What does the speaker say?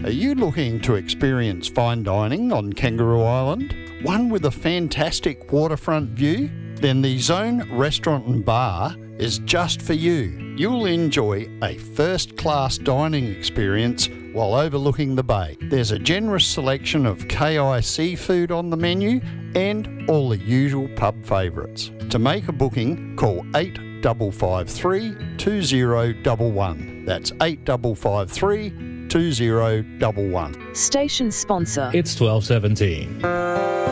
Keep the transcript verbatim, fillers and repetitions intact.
Are you looking to experience fine dining on Kangaroo Island? One with a fantastic waterfront view? Then the Zone Restaurant and Bar is just for you. You'll enjoy a first-class dining experience while overlooking the bay. There's a generous selection of K I seafood on the menu and all the usual pub favourites. To make a booking, call eight five five three, two zero one one. That's eight five five three, two zero one one. Station sponsor. It's twelve seventeen.